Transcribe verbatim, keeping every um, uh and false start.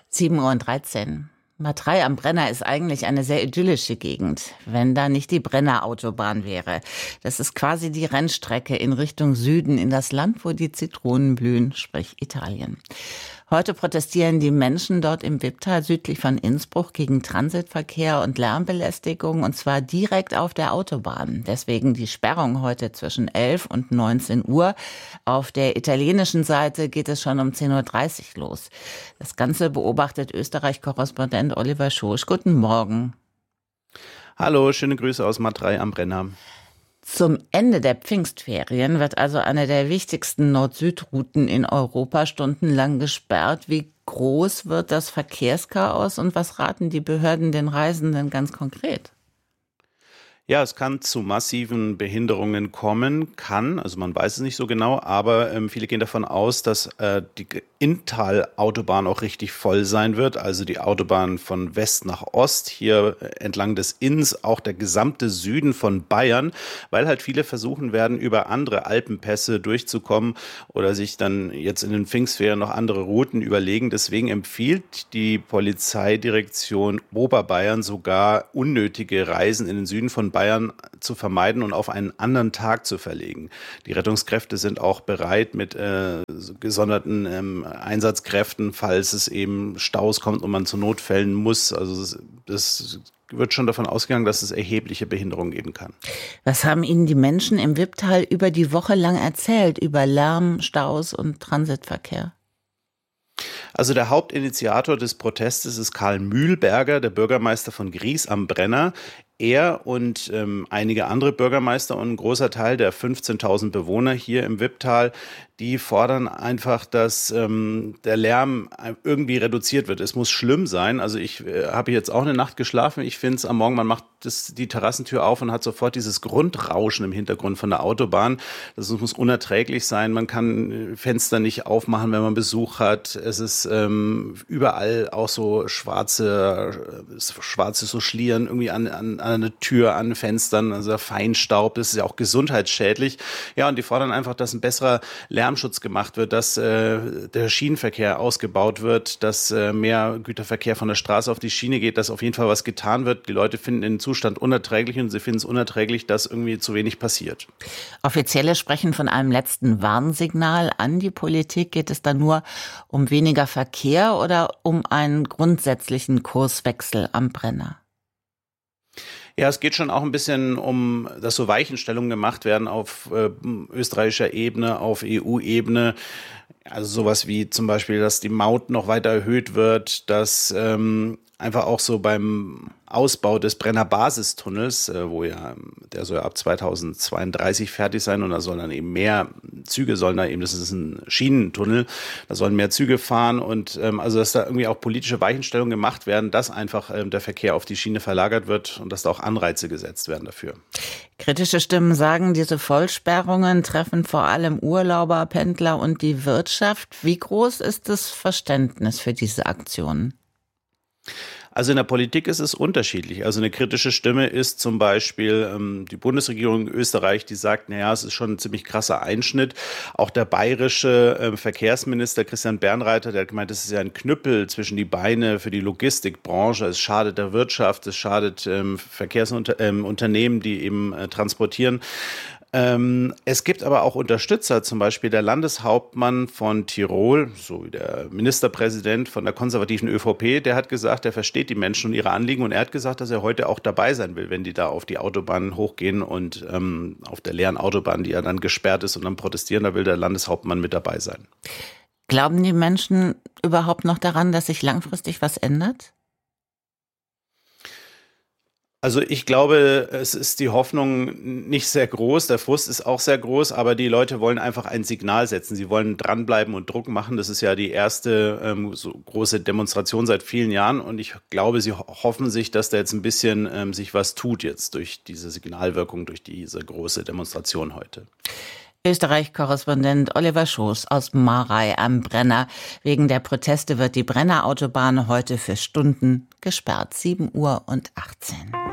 sieben Uhr dreizehn. Matrei am Brenner ist eigentlich eine sehr idyllische Gegend, wenn da nicht die Brenner-Autobahn wäre. Das ist quasi die Rennstrecke in Richtung Süden, in das Land, wo die Zitronen blühen, sprich Italien. Heute protestieren die Menschen dort im Wipptal südlich von Innsbruck gegen Transitverkehr und Lärmbelästigung, und zwar direkt auf der Autobahn. Deswegen die Sperrung heute zwischen elf und neunzehn Uhr. Auf der italienischen Seite geht es schon um zehn Uhr dreißig los. Das Ganze beobachtet Österreich-Korrespondent Oliver Schosch. Guten Morgen. Hallo, schöne Grüße aus Matrei am Brenner. Zum Ende der Pfingstferien wird also eine der wichtigsten Nord-Süd-Routen in Europa stundenlang gesperrt. Wie groß wird das Verkehrschaos und was raten die Behörden den Reisenden ganz konkret? Ja, es kann zu massiven Behinderungen kommen, kann, also man weiß es nicht so genau, aber ähm, viele gehen davon aus, dass äh, die Inntal-Autobahn auch richtig voll sein wird, also die Autobahn von West nach Ost, hier entlang des Inns, auch der gesamte Süden von Bayern, weil halt viele versuchen werden, über andere Alpenpässe durchzukommen oder sich dann jetzt in den Pfingstferien noch andere Routen überlegen. Deswegen empfiehlt die Polizeidirektion Oberbayern sogar, unnötige Reisen in den Süden von Bayern Bayern zu vermeiden und auf einen anderen Tag zu verlegen. Die Rettungskräfte sind auch bereit mit äh, gesonderten ähm, Einsatzkräften, falls es eben Staus kommt und man zu Notfällen muss. Also das, das wird schon davon ausgegangen, dass es erhebliche Behinderungen geben kann. Was haben Ihnen die Menschen im Wipptal über die Woche lang erzählt, über Lärm, Staus und Transitverkehr? Also der Hauptinitiator des Protestes ist Karl Mühlberger, der Bürgermeister von Gries am Brenner. Er und ähm, einige andere Bürgermeister und ein großer Teil der fünfzehntausend Bewohner hier im Wipptal, die fordern einfach, dass ähm, der Lärm irgendwie reduziert wird. Es muss schlimm sein. Also ich äh, habe jetzt auch eine Nacht geschlafen. Ich finde es am Morgen, man macht das, die Terrassentür auf und hat sofort dieses Grundrauschen im Hintergrund von der Autobahn. Das muss unerträglich sein. Man kann Fenster nicht aufmachen, wenn man Besuch hat. Es ist ähm, überall auch so schwarze, schwarze so Schlieren irgendwie an, an, an der Tür, an Fenstern, also Feinstaub. Das ist ja auch gesundheitsschädlich. Ja, und die fordern einfach, dass ein besserer Lärmschutz gemacht wird, dass äh, der Schienenverkehr ausgebaut wird, dass äh, mehr Güterverkehr von der Straße auf die Schiene geht, dass auf jeden Fall was getan wird. Die Leute finden den Zustand unerträglich und sie finden es unerträglich, dass irgendwie zu wenig passiert. Offizielle sprechen von einem letzten Warnsignal an die Politik. Geht es da nur um weniger Verkehr oder um einen grundsätzlichen Kurswechsel am Brenner? Ja, es geht schon auch ein bisschen um, dass so Weichenstellungen gemacht werden auf äh, österreichischer Ebene, auf E U-Ebene. Also sowas wie zum Beispiel, dass die Maut noch weiter erhöht wird, dass ähm, einfach auch so beim Ausbau des Brenner Basistunnels, äh, wo ja, der soll ja ab zweitausendzweiunddreißig fertig sein und da sollen dann eben mehr Züge sollen da eben, das ist ein Schienentunnel, da sollen mehr Züge fahren und ähm, also, dass da irgendwie auch politische Weichenstellungen gemacht werden, dass einfach ähm, der Verkehr auf die Schiene verlagert wird und dass da auch Anreize gesetzt werden dafür. Kritische Stimmen sagen, diese Vollsperrungen treffen vor allem Urlauber, Pendler und die Wirtschaft. Wie groß ist das Verständnis für diese Aktionen? Also in der Politik ist es unterschiedlich. Also eine kritische Stimme ist zum Beispiel ähm, die Bundesregierung in Österreich, die sagt, naja, es ist schon ein ziemlich krasser Einschnitt. Auch der bayerische äh, Verkehrsminister Christian Bernreiter, der hat gemeint, das ist ja ein Knüppel zwischen die Beine für die Logistikbranche. Es schadet der Wirtschaft, es schadet ähm, Verkehrsunternehmen, ähm, die eben äh, transportieren. Ähm, es gibt aber auch Unterstützer, zum Beispiel der Landeshauptmann von Tirol, so wie der Ministerpräsident von der konservativen ÖVP, der hat gesagt, er versteht die Menschen und ihre Anliegen und er hat gesagt, dass er heute auch dabei sein will, wenn die da auf die Autobahn hochgehen und ähm, auf der leeren Autobahn, die ja dann gesperrt ist und dann protestieren, da will der Landeshauptmann mit dabei sein. Glauben die Menschen überhaupt noch daran, dass sich langfristig was ändert? Also ich glaube, es ist die Hoffnung nicht sehr groß, der Frust ist auch sehr groß, aber die Leute wollen einfach ein Signal setzen. Sie wollen dranbleiben und Druck machen. Das ist ja die erste ähm, so große Demonstration seit vielen Jahren und ich glaube, sie hoffen sich, dass da jetzt ein bisschen ähm, sich was tut jetzt durch diese Signalwirkung, durch diese große Demonstration heute. Österreich-Korrespondent Oliver Schoß aus Marei am Brenner. Wegen der Proteste wird die Brenner Autobahn heute für Stunden gesperrt. sieben Uhr achtzehn.